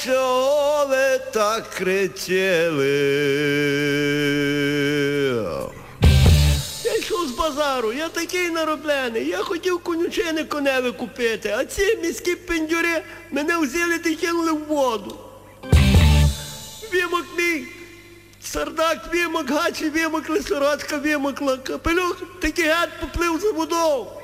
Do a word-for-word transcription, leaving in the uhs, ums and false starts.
чого ви так кричили? Я йшов з базару, я такий нароблений, я хотів конючини коневі купити, а ці міські пендюри мене взяли та кинули в воду. Вимок мій, сардак вимок, гачі вимокли, сорочка вимокла, капелюх такий геть поплив за водою.